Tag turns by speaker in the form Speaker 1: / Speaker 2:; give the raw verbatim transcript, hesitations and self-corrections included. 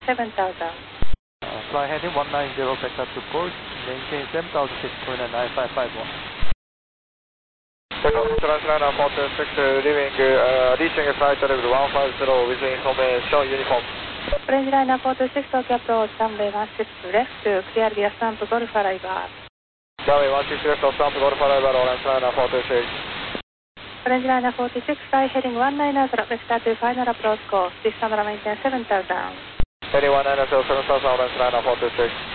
Speaker 1: seven thousand.
Speaker 2: Uh, fly heading one nine zero back up to port, maintain seven thousand six point nine five five one.
Speaker 3: Transliner four two six, leaving, uh, reaching flight level one five zero with information uniform.
Speaker 1: Frenchline four two six, Tokyo approach, runway one six left to clear via stamp Golf arrival.
Speaker 3: Runway one six left of stamp Golf arrival, Orange Liner four two six.
Speaker 1: Frenchline four two six, fly heading one nine zero, vector to final approach course, this camera maintain seven thousand.
Speaker 3: Heading one nine zero, seven thousand, Orange Liner four two six.